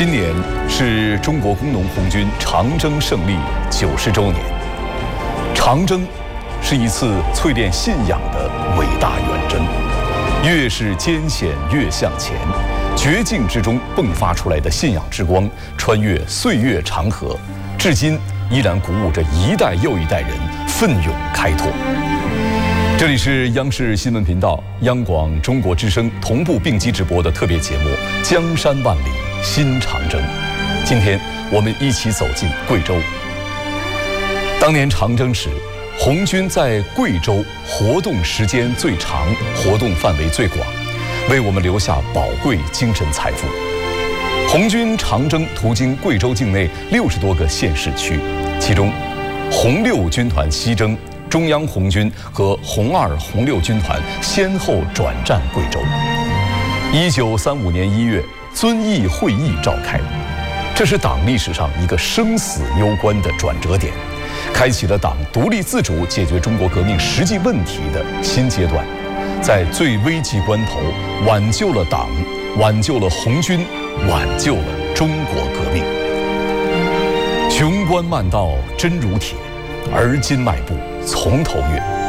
今年是中国工农红军长征胜利90周年。长征是一次淬炼信仰的伟大远征，越是艰险越向前，绝境之中迸发出来的信仰之光，穿越岁月长河，至今依然鼓舞着一代又一代人奋勇开拓。这里是央视新闻频道、央广中国之声同步并机直播的特别节目《江山万里新长征》。今天我们一起走进贵州。当年长征时，红军在贵州活动时间最长，活动范围最广，为我们留下宝贵精神财富。红军长征途经贵州境内60多个县市区，其中红六军团西征，中央红军和红二、红六军团先后转战贵州。1935年1月，遵义会议召开，这是党历史上一个生死攸关的转折点，开启了党独立自主解决中国革命实际问题的新阶段，在最危急关头挽救了党，挽救了红军，挽救了中国革命。雄关漫道真如铁，而今迈步从头越。